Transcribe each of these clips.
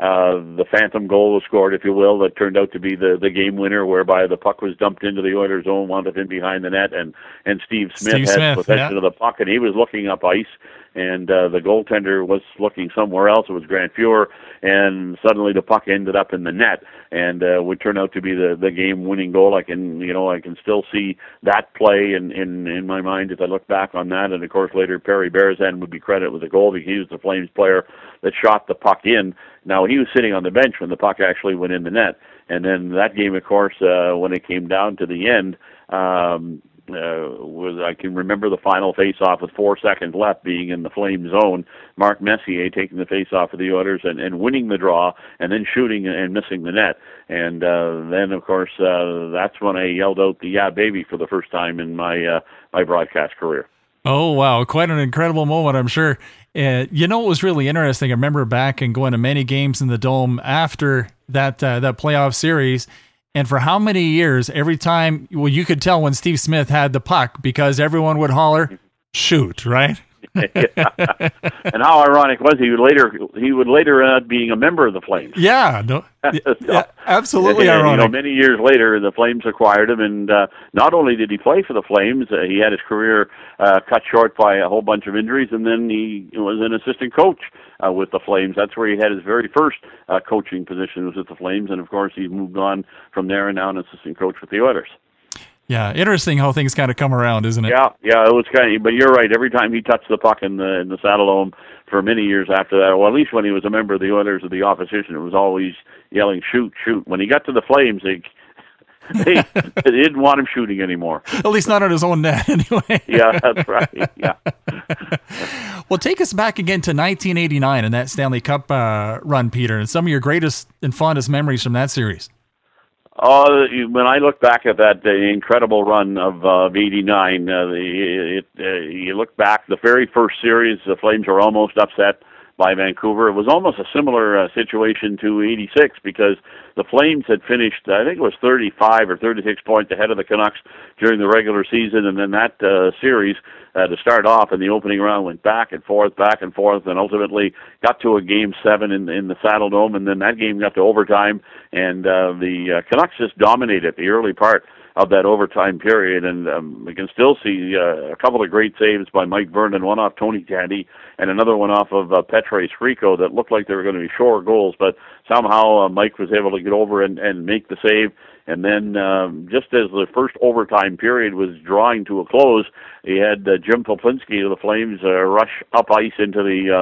the phantom goal was scored, if you will, that turned out to be the game winner, whereby the puck was dumped into the Oilers' zone, wound up in behind the net, and Steve Smith had possession of the puck, and he was looking up ice, and the goaltender was looking somewhere else. It was Grant Fuhr, and suddenly the puck ended up in the net, and would turn out to be the game-winning goal. I can still see that play in my mind as I look back on that, and of course later Perry Berezan would be credited with the goal because he was the Flames player that shot the puck in. Now, he was sitting on the bench when the puck actually went in the net, and then that game, of course, when it came down to the end, I can remember the final face-off with 4 seconds left being in the Flames zone. Mark Messier taking the face-off of the Oilers and winning the draw, and then shooting and missing the net. And then, of course, that's when I yelled out the "Yeah, baby" for the first time in my broadcast career. Oh, wow. Quite an incredible moment, I'm sure. What was really interesting, I remember back and going to many games in the Dome after that playoff series. And for how many years, every time, you could tell when Steve Smith had the puck because everyone would holler, "Shoot," right? Yeah. And how ironic was he would later end up being a member of the Flames. Yeah, no, yeah, absolutely and, ironic. Many years later, the Flames acquired him, and not only did he play for the Flames, he had his career cut short by a whole bunch of injuries, and then he was an assistant coach with the Flames. That's where he had his very first coaching position, was with the Flames, and of course he moved on from there and now an assistant coach with the Oilers. Yeah, interesting how things kind of come around, isn't it? Yeah, it was kind of, but you're right. Every time he touched the puck in the Saddledome for many years after that, or at least when he was a member of the Oilers or the opposition, it was always yelling, "Shoot, shoot." When he got to the Flames, they didn't want him shooting anymore. At least not on his own net, anyway. Yeah, that's right. Yeah. Well, take us back again to 1989 and that Stanley Cup run, Peter, and some of your greatest and fondest memories from that series. When I look back at that incredible run of '89, you look back, the very first series, the Flames were almost upset by Vancouver. It was almost a similar situation to '86 because the Flames had finished, I think it was 35 or 36 points ahead of the Canucks during the regular season, and then that series, to start off in the opening round, went back and forth, and ultimately got to a Game 7 in the Saddledome, and then that game got to overtime, and the Canucks just dominated the early part of that overtime period, and we can still see a couple of great saves by Mike Vernon, one off Tony Tandy, and another one off of Petre Srico that looked like they were going to be sure goals, but somehow Mike was able to get over and make the save. And then just as the first overtime period was drawing to a close, he had Jim Poplinski of the Flames rush up ice into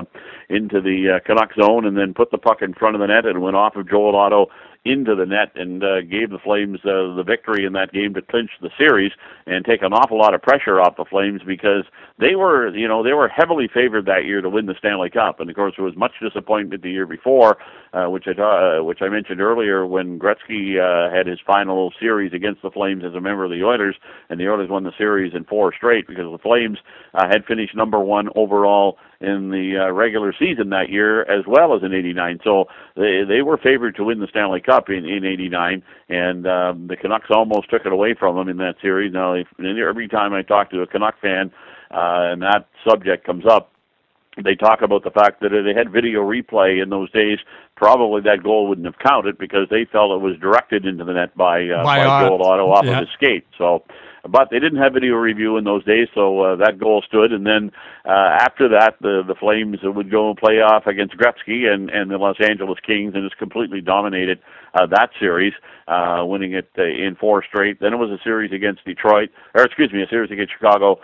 the Canucks zone and then put the puck in front of the net and went off of Joel Otto into the net and gave the Flames the victory in that game to clinch the series and take an awful lot of pressure off the Flames because they were heavily favored that year to win the Stanley Cup. And of course there was much disappointment the year before, which I mentioned earlier when Gretzky had his final series against the Flames as a member of the Oilers, and the Oilers won the series in 4 straight because the Flames had finished number 1 overall in the regular season that year as well as in '89. So they were favored to win the Stanley Cup in '89, and the Canucks almost took it away from them in that series. Now, every time I talk to a Canuck fan and that subject comes up, they talk about the fact that if they had video replay in those days, probably that goal wouldn't have counted because they felt it was directed into the net by Joel Otto off of his skate. So, but they didn't have video review in those days, so that goal stood. And then after that, the Flames would go and play off against Gretzky and the Los Angeles Kings, and just completely dominated that series, winning it in 4 straight. Then it was a series against Detroit, a series against Chicago.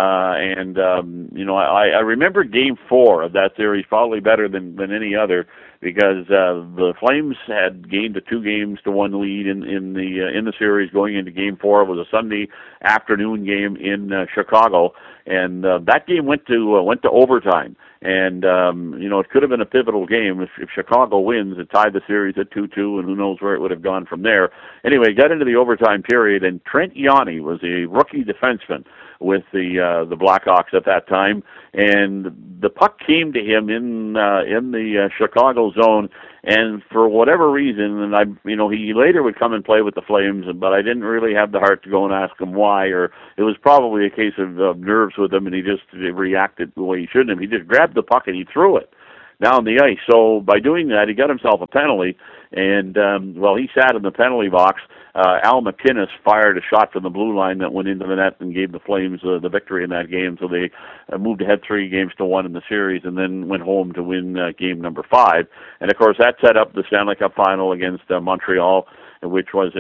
I remember Game 4 of that series probably better than any other because the Flames had gained a 2-1 lead in the series going into Game 4. It was a Sunday afternoon game in Chicago, and that game went to overtime. And it could have been a pivotal game if Chicago wins. It tied the series at 2-2, and who knows where it would have gone from there. Anyway, got into the overtime period, and Trent Yawney was a rookie defenseman with the Blackhawks at that time, and the puck came to him in the Chicago zone, and for whatever reason, and he later would come and play with the Flames, but I didn't really have the heart to go and ask him why, or it was probably a case of nerves with him, and he just reacted the way he shouldn't have. He just grabbed the puck and he threw it down the ice. So by doing that, he got himself a penalty, and while he sat in the penalty box, Al McInnes fired a shot from the blue line that went into the net and gave the Flames the victory in that game. So they moved ahead 3-1 in the series, and then went home to win game number 5. And of course, that set up the Stanley Cup final against Montreal, which was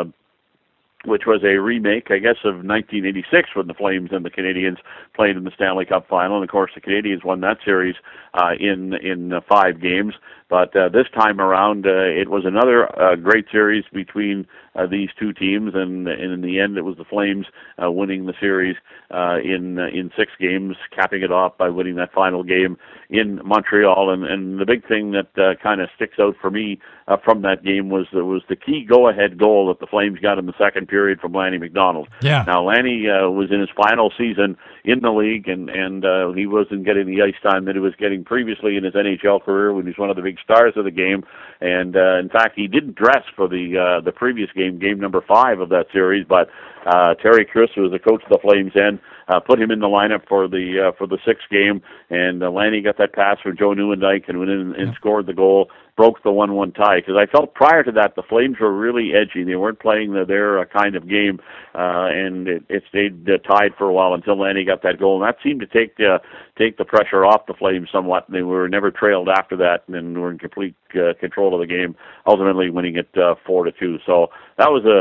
a remake, I guess, of 1986 when the Flames and the Canadiens played in the Stanley Cup final. And of course, the Canadiens won that series in 5 games. But this time around, it was another great series between these two teams, and in the end, it was the Flames winning the series in 6 games, capping it off by winning that final game in Montreal. And the big thing that kind of sticks out for me from that game was the key go-ahead goal that the Flames got in the second period from Lanny McDonald. Yeah. Now, Lanny was in his final season in the league, and he wasn't getting the ice time that he was getting previously in his NHL career when he was one of the big stars of the game. And in fact, he didn't dress for the previous game number 5 of that series, but Terry Chris, who was the coach of the Flames then, put him in the lineup for the 6th game, and Lanny got that pass from Joe Nieuwendyk and went in and scored the goal, broke the 1-1 tie. Because I felt prior to that the Flames were really edgy. They weren't playing their kind of game, and it stayed tied for a while until Lanny got that goal, and that seemed to take the pressure off the Flames somewhat. They were never trailed after that, and were in complete control of the game, ultimately winning it 4-2. So that was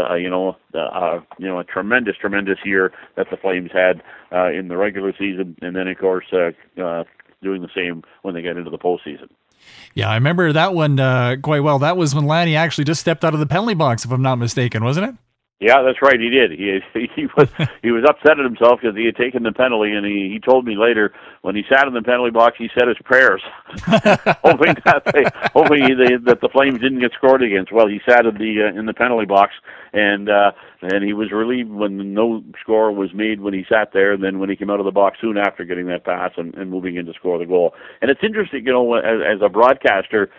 a tremendous year that the Flames had in the regular season, and then of course doing the same when they get into the postseason. Yeah, I remember that one quite well. That was when Lanny actually just stepped out of the penalty box, if I'm not mistaken, wasn't it? Yeah, that's right. He did. He was upset at himself because he had taken the penalty, and he told me later when he sat in the penalty box, he said his prayers, hoping that the Flames didn't get scored against. Well, he sat in the penalty box, and he was relieved when no score was made when he sat there. And then when he came out of the box soon after getting that pass and moving in to score the goal. And it's interesting, as a broadcaster,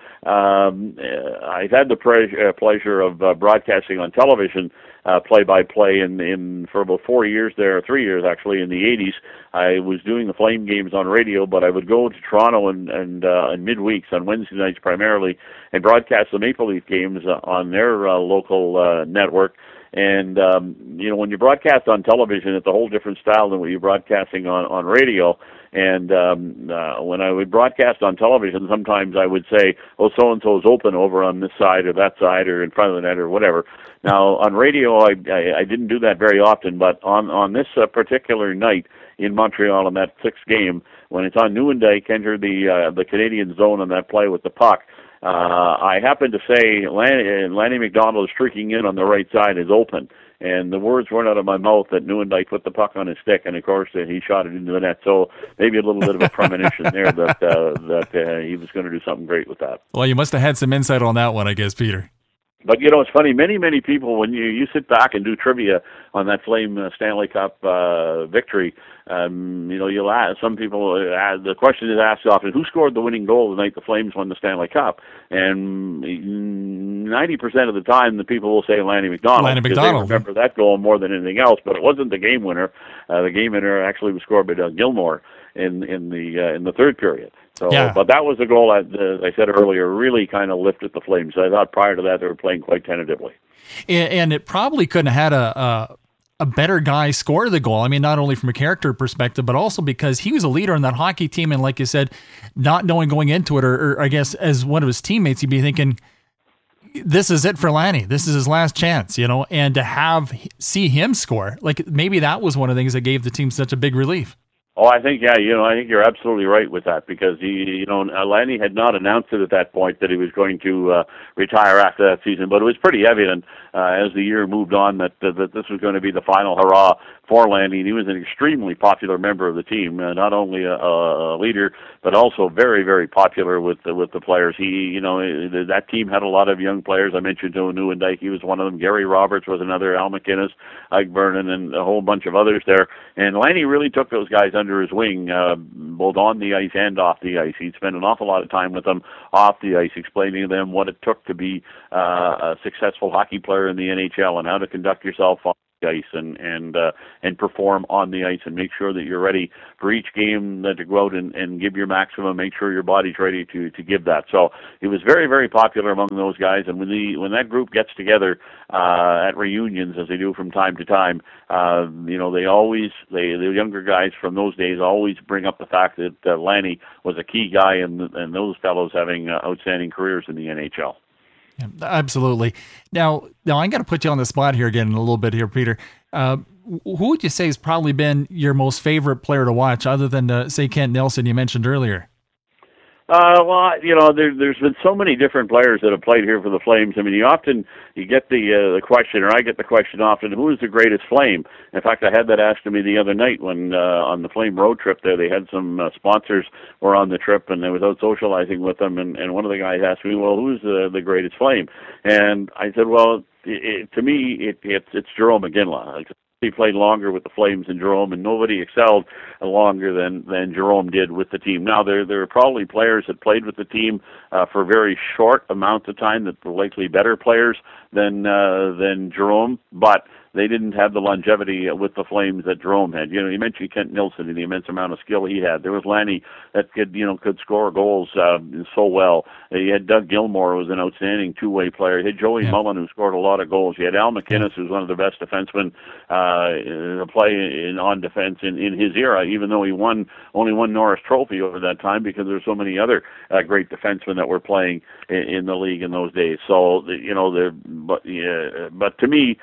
I've had the pleasure of broadcasting on television. Play-by-play for about 4 years there, 3 years actually, in the 80s. I was doing the Flame games on radio, but I would go to Toronto and midweeks on Wednesday nights primarily and broadcast the Maple Leaf games on their local network. And when you broadcast on television, it's a whole different style than what you're broadcasting on radio. And when I would broadcast on television, sometimes I would say, "Oh, so and so is open over on this side or that side or in front of the net or whatever." Now on radio, I didn't do that very often, but on this particular night in Montreal in that 6th game, when it's on Nieuwendyk entered the Canadian zone on that play with the puck. I happened to say Lanny McDonald is streaking in on the right side is open, and the words weren't out of my mouth that Nieuwendyk put the puck on his stick, and of course he shot it into the net. So maybe a little bit of a premonition there that he was going to do something great with that. Well, you must have had some insight on that one, I guess, Peter. But it's funny. Many people, when you sit back and do trivia on that Flame Stanley Cup victory, you'll ask some people. The question is asked often: who scored the winning goal the night the Flames won the Stanley Cup? And 90% of the time, the people will say Lanny McDonald. Lanny McDonald. They remember that goal more than anything else. But it wasn't the game winner. The game winner actually was scored by Doug Gilmour in the 3rd period. So, yeah. But that was the goal, as I said earlier, really kind of lifted the Flames. I thought prior to that they were playing quite tentatively. And it probably couldn't have had a better guy score the goal. I mean, not only from a character perspective, but also because he was a leader in that hockey team. And like you said, not knowing going into it, or I guess as one of his teammates, you'd be thinking, this is it for Lanny. This is his last chance, and to see him score, like maybe that was one of the things that gave the team such a big relief. Oh, I think, I think you're absolutely right with that because Lanny had not announced it at that point that he was going to retire after that season, but it was pretty evident as the year moved on that this was going to be the final hurrah for Lanny. And he was an extremely popular member of the team, not only a leader, but also very, very popular with the players. That team had a lot of young players. I mentioned Joe Nieuwendyk, he was one of them. Gary Roberts was another. Al McInnes, Ike Vernon, and a whole bunch of others there. And Lanny really took those guys under his wing, both on the ice and off the ice. He'd spend an awful lot of time with them off the ice, explaining to them what it took to be a successful hockey player in the NHL and how to conduct yourself ice and perform on the ice and make sure that you're ready for each game to go out and give your maximum, make sure your body's ready to give that. So it was very, very popular among those guys, and when that group gets together at reunions, as they do from time to time, the younger guys from those days always bring up the fact that Lanny was a key guy and those fellows having outstanding careers in the NHL. Yeah, absolutely. Now I'm going to put you on the spot here again in a little bit here, Peter. Who would you say has probably been your most favorite player to watch, other than say Kent Nilsson you mentioned earlier? There's been so many different players that have played here for the Flames. I mean, you get the question, or I get the question often, who is the greatest Flame? In fact, I had that asked to me the other night when on the Flame road trip there, they had some sponsors were on the trip, and I was out socializing with them, and one of the guys asked me, well, who's the greatest Flame? And I said, well, to me, it's Jarome Iginla. He played longer with the Flames than Jarome, and nobody excelled longer than Jarome did with the team. Now, there are probably players that played with the team for very short amounts of time that were likely better players than Jarome, but they didn't have the longevity with the Flames that Jarome had. You mentioned Kent Nilsson and the immense amount of skill he had. There was Lanny that could score goals so well. You had Doug Gilmour, who was an outstanding two-way player. You had Joey Mullen, who scored a lot of goals. You had Al McInnes, who's one of the best defensemen to play on defense in his era, even though he only won Norris Trophy over that time because there were so many other great defensemen that were playing in the league in those days. So, but to me,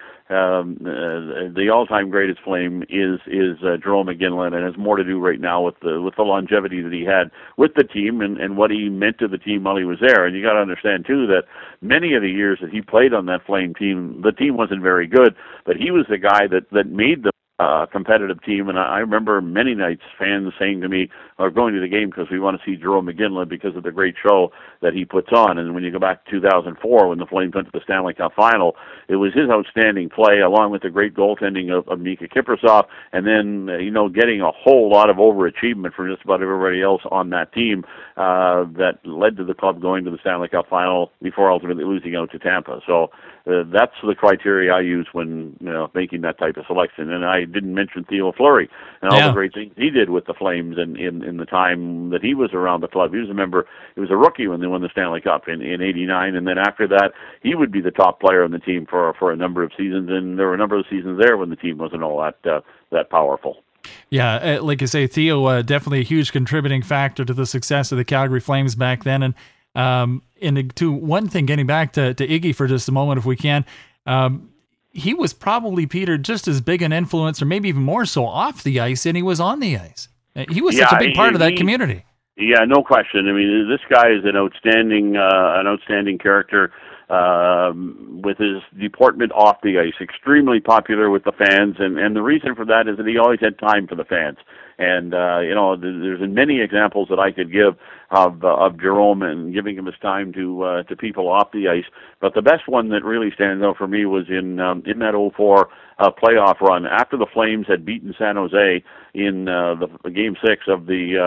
the all-time greatest Flame is Jarome Iginla, and it has more to do right now with the longevity that he had with the team and what he meant to the team while he was there. And you got to understand too that many of the years that he played on that Flame team, the team wasn't very good, but he was the guy that made them competitive team. And I remember many nights fans saying to me, or going to the game because we want to see Jarome Iginla because of the great show that he puts on. And when you go back to 2004, when the Flames went to the Stanley Cup final, it was his outstanding play along with the great goaltending of Mika Kiprasov, and then getting a whole lot of overachievement from just about everybody else on that team that led to the club going to the Stanley Cup final before ultimately losing out to Tampa. So that's the criteria I use when making that type of selection. And I didn't mention Theo Fleury and all the great things he did with the Flames in the time that he was around the club. He was a member. He was a rookie when they won the Stanley Cup in '89, and then after that, he would be the top player on the team for a number of seasons. And there were a number of seasons there when the team wasn't all that powerful. Yeah, like you say, Theo definitely a huge contributing factor to the success of the Calgary Flames back then. And to one thing, getting back to Iggy for just a moment, if we can. He was probably, Peter, just as big an influence, or maybe even more so, off the ice than he was on the ice. He was such a big part of that community. Yeah, no question. I mean, this guy is an outstanding character with his deportment off the ice. Extremely popular with the fans, and the reason for that is that he always had time for the fans. And there's many examples that I could give of Jarome and giving him his time to people off the ice. But the best one that really stands out for me was in that 04 playoff run after the Flames had beaten San Jose in the Game 6 of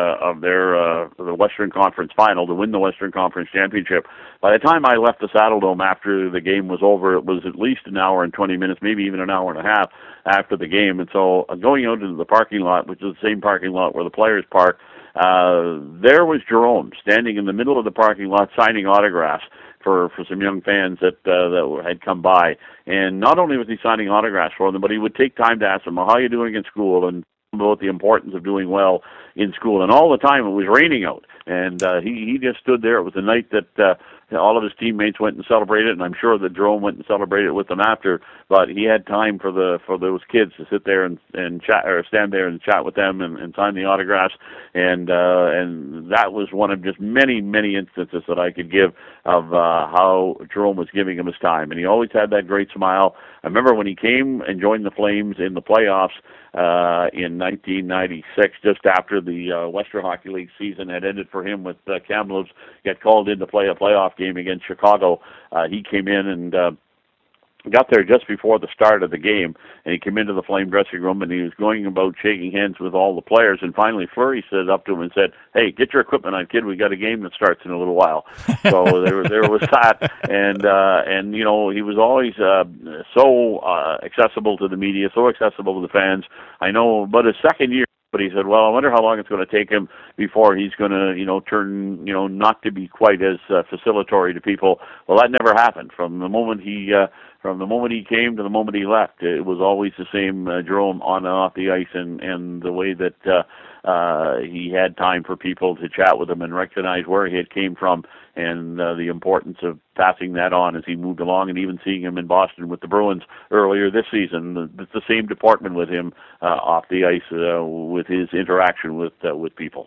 the Western Conference Final to win the Western Conference Championship. By the time I left the Saddledome after the game was over, it was at least an hour and 20 minutes, maybe even an hour and a half after the game. And so going out into the parking lot, which is the same parking lot where the players park, there was Jarome standing in the middle of the parking lot signing autographs for some young fans that had come by. And not only was he signing autographs for them, but he would take time to ask them, well, how are you doing in school? And about the importance of doing well in school. And all the time it was raining out. And he just stood there. It was a night that all of his teammates went and celebrated, and I'm sure that Jarome went and celebrated with them after. But he had time for those kids to sit there and chat, or stand there and chat with them and sign the autographs. And that was one of just many instances that I could give of how Jarome was giving him his time. And he always had that great smile. I remember when he came and joined the Flames in the playoffs in 1996, just after the Western Hockey League season had ended for him with Kamloops, got called in to play a playoff game against Chicago. He came in and got there just before the start of the game, and he came into the Flame dressing room, and he was going about shaking hands with all the players, and finally Fleury stood up to him and said, "Hey, get your equipment on, kid. We got a game that starts in a little while." So there was that, and you know, he was always so accessible to the media, so accessible to the fans. I know, but his second year. But he said, well, I wonder how long it's going to take him before he's going to, you know, turn, you know, not to be quite as facilitatory to people. Well, that never happened. From the moment he came to the moment he left, it was always the same Jerome on and off the ice, and the way that he had time for people to chat with him and recognize where he had came from, and the importance of passing that on as he moved along, and even seeing him in Boston with the Bruins earlier this season. It's the same department with him off the ice, with his interaction with people.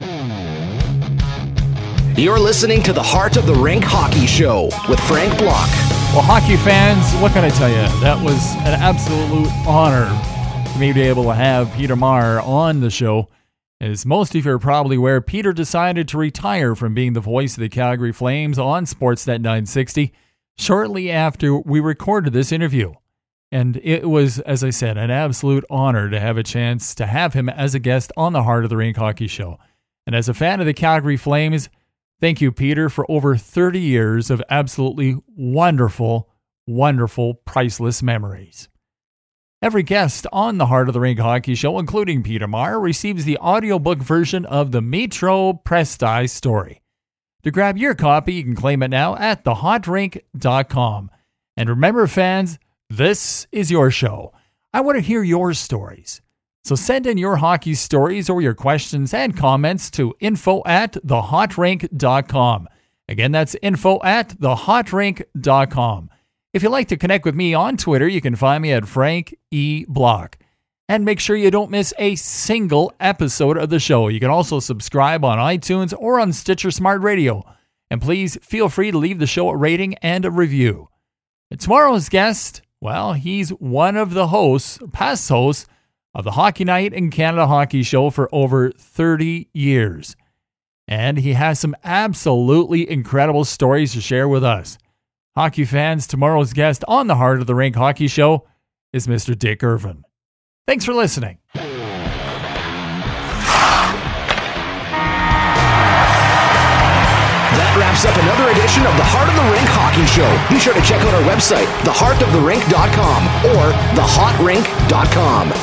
You're listening to the Heart of the Rink Hockey Show with Frank Block. Well, hockey fans, what can I tell you? That was an absolute honor for me to be able to have Peter Maher on the show. As most of you are probably aware, Peter decided to retire from being the voice of the Calgary Flames on Sportsnet 960 shortly after we recorded this interview. And it was, as I said, an absolute honor to have a chance to have him as a guest on the Heart of the Rink Hockey Show. And as a fan of the Calgary Flames, thank you, Peter, for over 30 years of absolutely wonderful, wonderful, priceless memories. Every guest on the Heart of the Rink Hockey Show, including Peter Maher, receives the audiobook version of the Metro Presti story. To grab your copy, you can claim it now at thehotrink.com. And remember, fans, this is your show. I want to hear your stories. So send in your hockey stories or your questions and comments to info@thehotrink.com. Again, that's info@thehotrink.com. If you'd like to connect with me on Twitter, you can find me at Frank E. Block. And make sure you don't miss a single episode of the show. You can also subscribe on iTunes or on Stitcher Smart Radio. And please feel free to leave the show a rating and a review. And tomorrow's guest, well, he's one of the hosts, past hosts, of the Hockey Night in Canada Hockey Show for over 30 years. And he has some absolutely incredible stories to share with us. Hockey fans, tomorrow's guest on the Heart of the Rink Hockey Show is Mr. Dick Irvin. Thanks for listening. That wraps up another edition of the Heart of the Rink Hockey Show. Be sure to check out our website, theheartoftherink.com or thehotrink.com.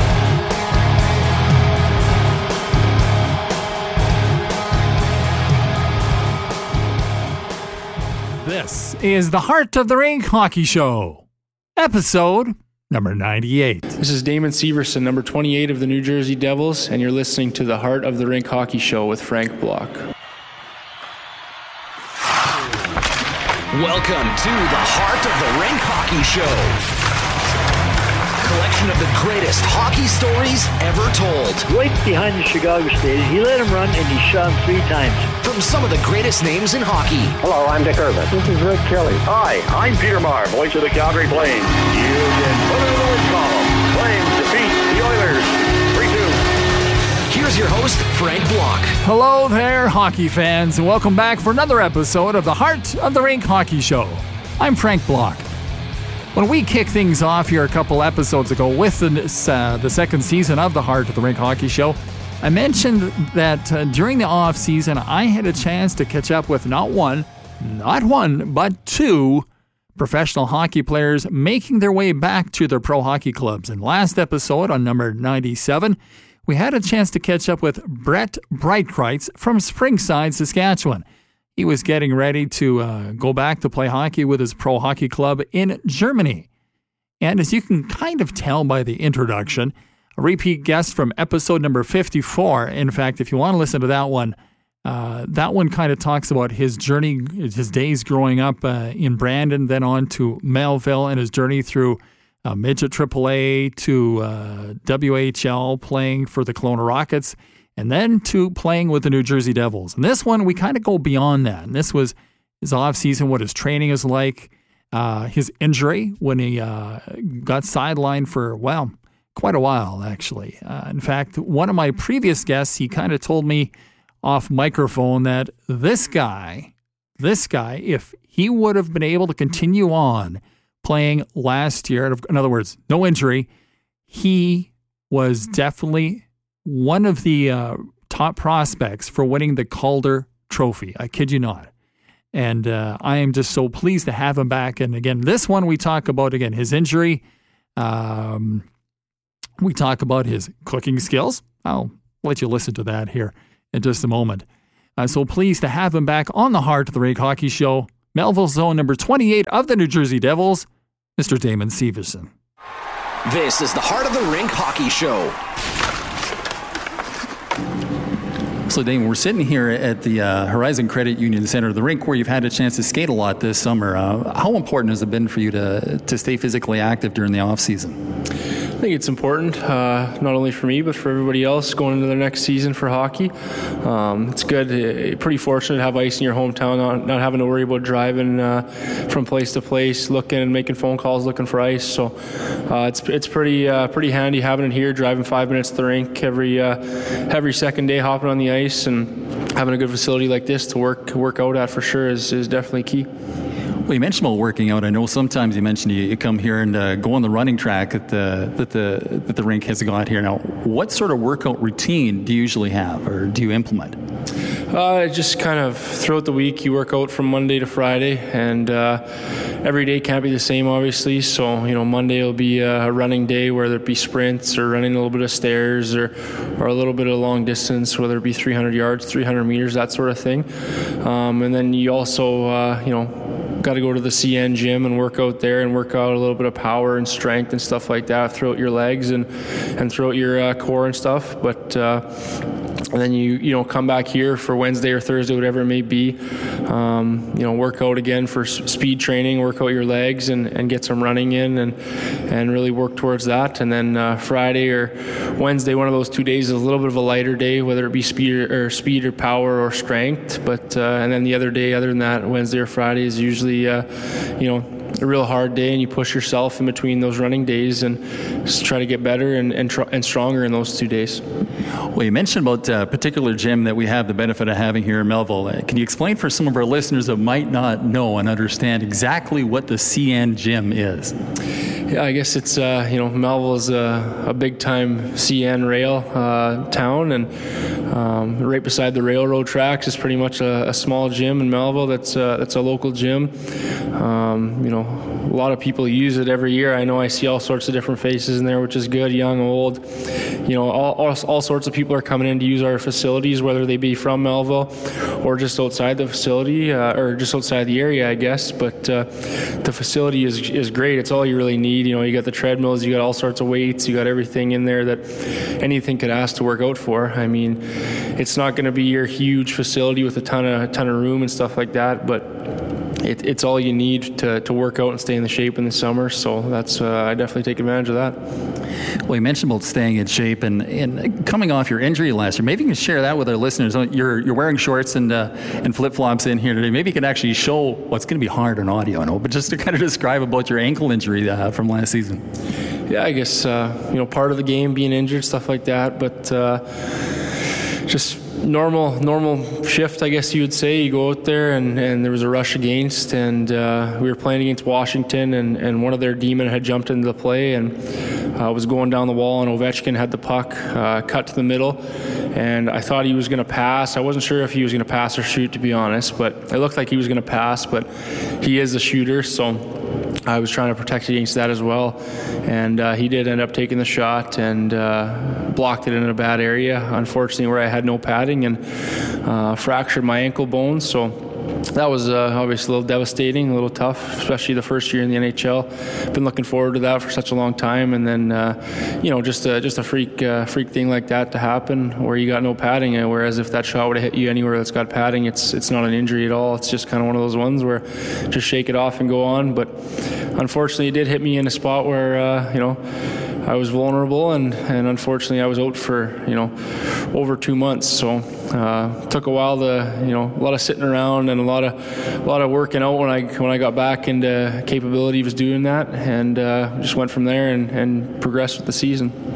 This is the Heart of the Rink Hockey Show, episode number 98. This is Damon Severson, number 28 of the New Jersey Devils, and you're listening to the Heart of the Rink Hockey Show with Frank Block. Welcome to the Heart of the Rink Hockey Show. Collection of the greatest hockey stories ever told. Right behind the Chicago Stadium. He let him run and he shot him 3 times. From some of the greatest names in hockey. Hello, I'm Dick Irvin. This is Rick Kelly. Hi, I'm Peter Maher, voice of the Calgary Flames. You've been put in the win column. Flames defeat the Oilers 3-2. Here's your host, Frank Block. Hello there, hockey fans, and welcome back for another episode of the Heart of the Rink Hockey Show. I'm Frank Block. When we kicked things off here a couple episodes ago with the second season of the Heart of the Rink Hockey Show, I mentioned that during the off season, I had a chance to catch up with not one, but 2 professional hockey players making their way back to their pro hockey clubs. And last episode, on number 97, we had a chance to catch up with Brett Breitkreitz from Springside, Saskatchewan. He was getting ready to go back to play hockey with his pro hockey club in Germany. And as you can kind of tell by the introduction, a repeat guest from episode number 54. In fact, if you want to listen to that one kind of talks about his journey, his days growing up in Brandon, then on to Melville, and his journey through midget AAA to WHL, playing for the Kelowna Rockets, and then to playing with the New Jersey Devils. And this one, we kind of go beyond that. And this was his off-season, what his training is like, his injury when he got sidelined for, well, quite a while, actually. In fact, one of my previous guests, he kind of told me off microphone that this guy, if he would have been able to continue on playing last year, in other words, no injury, he was definitely one of the top prospects for winning the Calder Trophy. I kid you not. And I am just so pleased to have him back. And again, this one we talk about, again, his injury. We talk about his cooking skills. I'll let you listen to that here in just a moment. So pleased to have him back on the Heart of the Rink Hockey Show. Melville's own number 28 of the New Jersey Devils, Mr. Damon Severson. This is the Heart of the Rink Hockey Show. So, Damon, we're sitting here at the Horizon Credit Union Center of the rink where you've had a chance to skate a lot this summer. How important has it been for you to stay physically active during the off-season? I think it's important, not only for me, but for everybody else going into their next season for hockey. It's good, pretty fortunate to have ice in your hometown, not having to worry about driving from place to place, looking and making phone calls, looking for ice. So it's pretty handy having it here, driving 5 minutes to the rink every second day, hopping on the ice, and having a good facility like this to work out at for sure is definitely key. Well, you mentioned about working out. I know sometimes you mentioned you come here and go on the running track that the rink has got here. Now, what sort of workout routine do you usually have, or do you implement? Just kind of throughout the week, you work out from Monday to Friday, and every day can't be the same, obviously. So, Monday will be a running day, whether it be sprints or running a little bit of stairs or a little bit of long distance, whether it be 300 yards, 300 meters, that sort of thing. And then you also, got to go to the CN gym and work out there and work out a little bit of power and strength and stuff like that throughout your legs and throughout your core and stuff. But and then you come back here for Wednesday or Thursday, whatever it may be. Work out again for speed training, work out your legs and get some running in and really work towards that. And then Friday or Wednesday, one of those 2 days is a little bit of a lighter day, whether it be speed or power or strength. But and then the other day, other than that, Wednesday or Friday is usually a real hard day, and you push yourself in between those running days and just try to get better and stronger in those 2 days. Well, you mentioned about a particular gym that we have the benefit of having here in Melville. Can you explain for some of our listeners that might not know and understand exactly what the CN gym is? Yeah, I guess it's, Melville is a big-time CN rail town, and right beside the railroad tracks is pretty much a small gym in Melville that's a local gym. A lot of people use it every year. I know I see all sorts of different faces in there, which is good, young, old. All sorts of people are coming in to use our facilities, whether they be from Melville or just outside the facility or just outside the area, I guess. But the facility is great. It's all you really need. You got the treadmills, you got all sorts of weights, you got everything in there that anything could ask to work out for. I mean, it's not going to be your huge facility with a ton of room and stuff like that, but it's all you need to work out and stay in the shape in the summer. So that's I definitely take advantage of that. Well, you mentioned about staying in shape and coming off your injury last year. Maybe you can share that with our listeners. You're wearing shorts and flip-flops in here today. Maybe you can actually show what's going to be hard on audio, I know, but just to kind of describe about your ankle injury from last season. Yeah, I guess part of the game, being injured, stuff like that, but just normal shift, I guess you would say. You go out there and there was a rush against, and we were playing against Washington, and one of their D-men had jumped into the play and was going down the wall, and Ovechkin had the puck cut to the middle, and I thought he was going to pass. I wasn't sure if he was going to pass or shoot, to be honest, but it looked like he was going to pass, but he is a shooter, so I was trying to protect against that as well, and he did end up taking the shot and blocked it in a bad area, unfortunately, where I had no padding, and fractured my ankle bone. So that was obviously a little devastating, a little tough, especially the first year in the NHL. Been looking forward to that for such a long time, and then just a freak thing like that to happen where you got no padding. Whereas if that shot would have hit you anywhere that's got padding, it's not an injury at all. It's just kind of one of those ones where just shake it off and go on. But unfortunately, it did hit me in a spot where I was vulnerable, and unfortunately I was out for over 2 months. So took a while to a lot of sitting around and a lot of working out when I got back into capability of doing that, and just went from there and progressed with the season.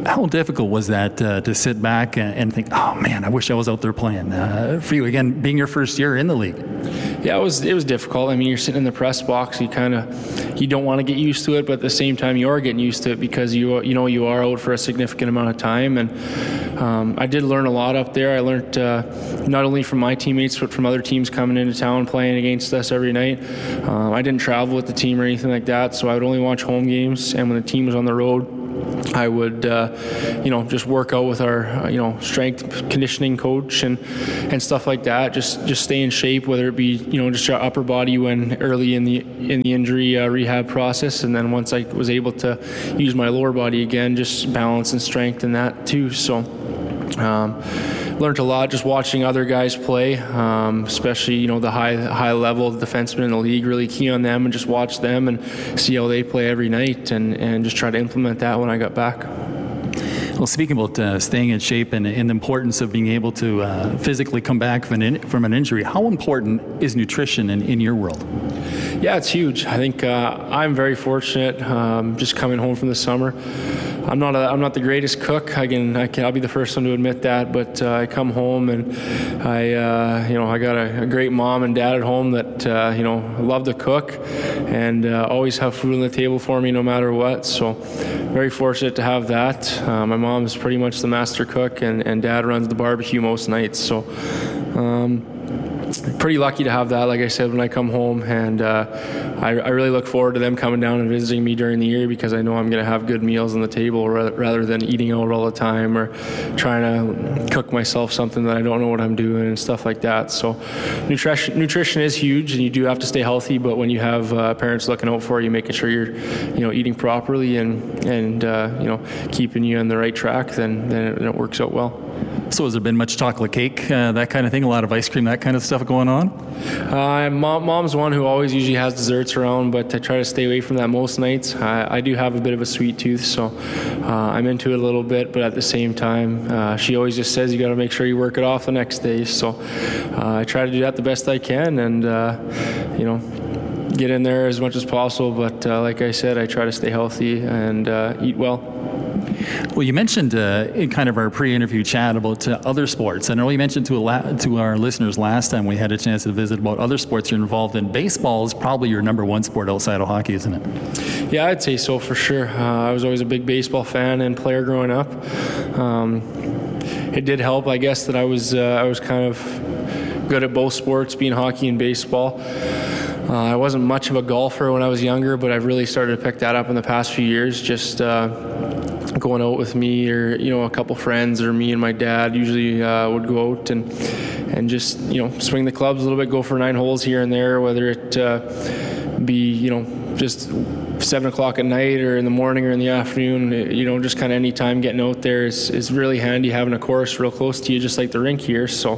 How difficult was that to sit back and think, oh man, I wish I was out there playing? For you, again, being your first year in the league. Yeah, it was difficult. I mean, you're sitting in the press box. You don't want to get used to it, but at the same time, you are getting used to it because you are out for a significant amount of time. And I did learn a lot up there. I learned not only from my teammates, but from other teams coming into town playing against us every night. I didn't travel with the team or anything like that, so I would only watch home games. And when the team was on the road, I would, just work out with our, strength conditioning coach and stuff like that. Just stay in shape, whether it be, just your upper body when early in the injury rehab process, and then once I was able to use my lower body again, just balance and strength in that too. So. Learned a lot just watching other guys play, especially the high level defensemen in the league. Really key on them and just watch them and see how they play every night and just try to implement that when I got back. Well, speaking about staying in shape and the importance of being able to physically come back from an injury, how important is nutrition in your world? Yeah, it's huge. I think I'm very fortunate just coming home from the summer. I'm not the greatest cook. I'll be the first one to admit that. But I come home and I got a great mom and dad at home that love to cook and always have food on the table for me no matter what. So very fortunate to have that. My mom's pretty much the master cook, and dad runs the barbecue most nights. So. Pretty lucky to have that, like I said, when I come home, and I really look forward to them coming down and visiting me during the year because I know I'm going to have good meals on the table rather than eating out all the time or trying to cook myself something that I don't know what I'm doing and stuff like that. So nutrition is huge, and you do have to stay healthy, but when you have parents looking out for you, making sure you're eating properly and keeping you on the right track, then it works out well. So has there been much chocolate cake, that kind of thing, a lot of ice cream, that kind of stuff going on? Mom's one who always usually has desserts around, but I try to stay away from that most nights. I do have a bit of a sweet tooth, so I'm into it a little bit, but at the same time, she always just says you got to make sure you work it off the next day. So I try to do that the best I can and, get in there as much as possible. But like I said, I try to stay healthy and eat well. Well, you mentioned in kind of our pre-interview chat about other sports. I know you mentioned to our listeners last time we had a chance to visit about other sports you're involved in. Baseball is probably your number one sport outside of hockey, isn't it? Yeah, I'd say so for sure. I was always a big baseball fan and player growing up. It did help, I guess, that I was kind of good at both sports, being hockey and baseball. I wasn't much of a golfer when I was younger, but I've really started to pick that up in the past few years. Just going out with me or a couple friends or me and my dad usually would go out and just swing the clubs a little bit, go for 9 holes here and there, whether it be just 7 o'clock at night or in the morning or in the afternoon. Just kind of any time getting out there is really handy, having a course real close to you, just like the rink here. So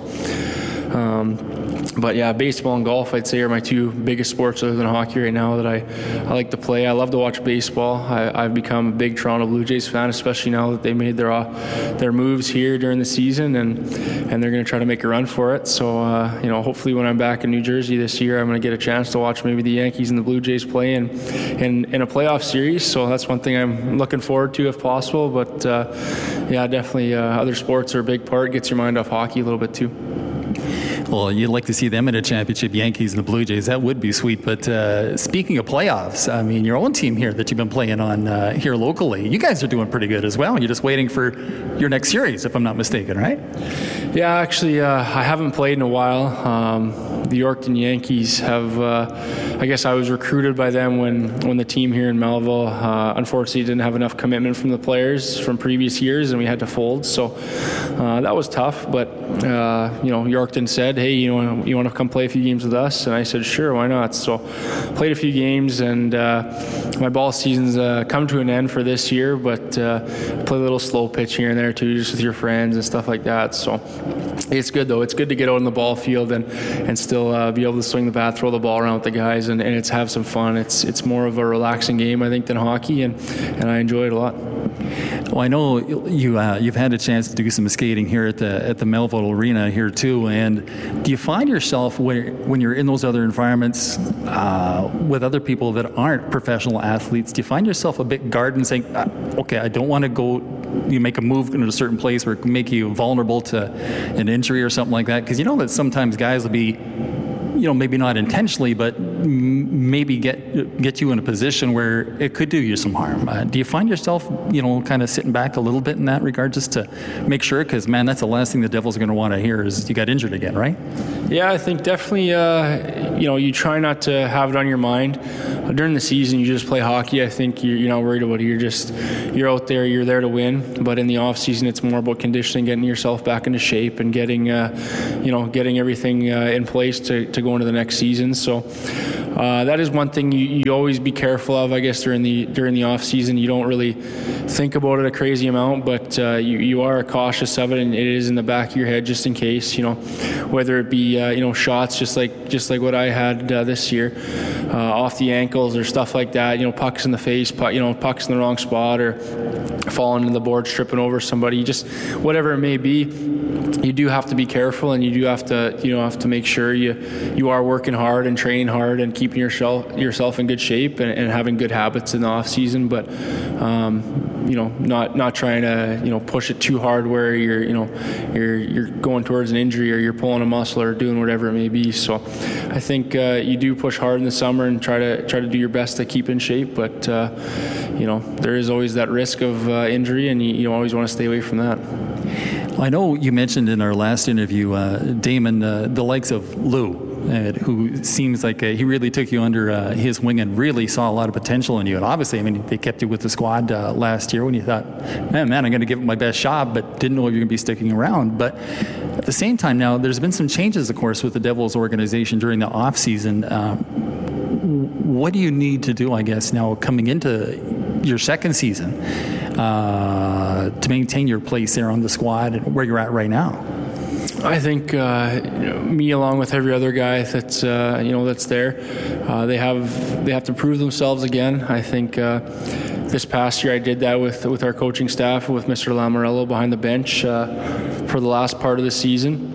but yeah, baseball and golf, I'd say, are my two biggest sports other than hockey right now that I like to play. I love to watch baseball. I've become a big Toronto Blue Jays fan, especially now that they made their moves here during the season, and they're going to try to make a run for it. So, hopefully when I'm back in New Jersey this year, I'm going to get a chance to watch maybe the Yankees and the Blue Jays play in a playoff series. So that's one thing I'm looking forward to if possible. But, yeah, definitely other sports are a big part. Gets your mind off hockey a little bit too. Well, you'd like to see them in a championship, Yankees and the Blue Jays. That would be sweet. But speaking of playoffs, I mean, your own team here that you've been playing on here locally, you guys are doing pretty good as well. You're just waiting for your next series, if I'm not mistaken, right? Yeah, actually, I haven't played in a while. The Yorkton Yankees have, I guess I was recruited by them when the team here in Melville, unfortunately, didn't have enough commitment from the players from previous years, and we had to fold. So that was tough. But, Yorkton said, hey, you want to come play a few games with us? And I said, sure, why not? So played a few games, and my ball season's come to an end for this year, but play a little slow pitch here and there too, just with your friends and stuff like that. So it's good, though. It's good to get out on the ball field and still be able to swing the bat, throw the ball around with the guys, and it's have some fun. It's more of a relaxing game, I think, than hockey, and I enjoy it a lot. Well, I know you've had a chance to do some skating here at the Melville Arena here too. And do you find yourself when you're in those other environments with other people that aren't professional athletes, do you find yourself a bit guarded and saying, okay, I don't want to go you make a move into a certain place where it can make you vulnerable to an injury or something like that? Because you know that sometimes guys will be, maybe not intentionally, but maybe get you in a position where it could do you some harm. Do you find yourself, kind of sitting back a little bit in that regard just to make sure? Because, man, that's the last thing the Devils are going to want to hear is you got injured again, right? Yeah, I think definitely, you try not to have it on your mind. During the season, you just play hockey. I think you're not worried about it. You're out there, you're there to win. But in the off season, it's more about conditioning, getting yourself back into shape and getting everything in place to go into the next season. So that is one thing you always be careful of, I guess, during the off season. You don't really think about it a crazy amount, but you are cautious of it, and it is in the back of your head just in case. Whether it be shots just like what I had this year, off the ankles or stuff like that. Pucks in the face, pucks in the wrong spot, or falling into the board, tripping over somebody. Just whatever it may be, you do have to be careful, and you do have to make sure you are working hard and training hard and keeping yourself in good shape and having good habits in the off season. But not trying to push it too hard where you're going towards an injury or you're pulling a muscle or doing whatever it may be. So I think you do push hard in the summer and try to do your best to keep in shape, but there is always that risk of injury, and you always want to stay away from that. I know you mentioned in our last interview, Damon, the likes of Lou, who seems like he really took you under his wing and really saw a lot of potential in you. And obviously, they kept you with the squad last year when you thought, man, I'm going to give it my best shot, but didn't know if you're going to be sticking around. But at the same time now, there's been some changes, of course, with the Devils organization during the off season. What do you need to do, I guess, now coming into your second season to maintain your place there on the squad and where you're at right now? I think me, along with every other guy that's there, they have to prove themselves again. I think this past year I did that with our coaching staff, with Mr. Lamorello behind the bench for the last part of the season.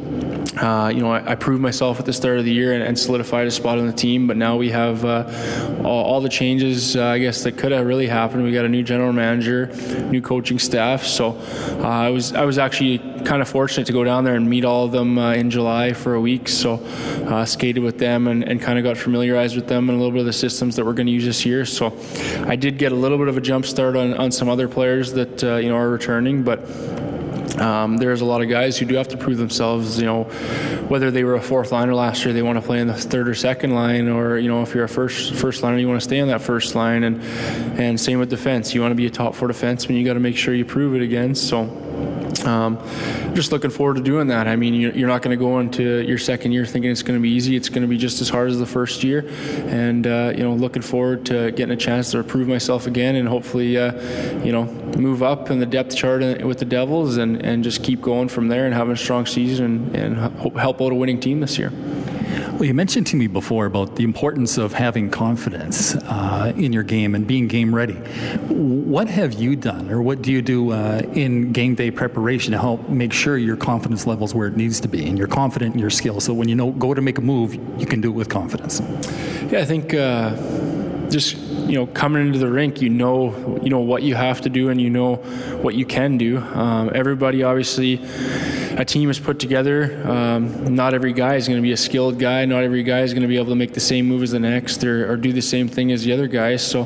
I proved myself at the start of the year and solidified a spot on the team, but now we have all the changes, I guess, that could have really happened. We got a new general manager, new coaching staff, so I was actually kind of fortunate to go down there and meet all of them in July for a week, so skated with them and kind of got familiarized with them and a little bit of the systems that we're going to use this year. So I did get a little bit of a jump start on some other players that are returning, but there's a lot of guys who do have to prove themselves, whether they were a fourth liner last year, they want to play in the third or second line, or, if you're a first liner, you want to stay on that first line, and same with defense. You want to be a top four defenseman, you got to make sure you prove it again. So just looking forward to doing that. You're not going to go into your second year thinking it's going to be easy. It's going to be just as hard as the first year, and looking forward to getting a chance to prove myself again, and hopefully move up in the depth chart with the Devils, and just keep going from there and having a strong season and help out a winning team this year. Well, you mentioned to me before about the importance of having confidence in your game and being game ready. What have you done, or what do you do in game day preparation to help make sure your confidence level's where it needs to be and you're confident in your skills, so when you go to make a move, you can do it with confidence? Yeah, I think just coming into the rink, you know what you have to do, and you know what you can do. Everybody, obviously, a team is put together. Not every guy is going to be a skilled guy. Not every guy is going to be able to make the same move as the next, or do the same thing as the other guys. So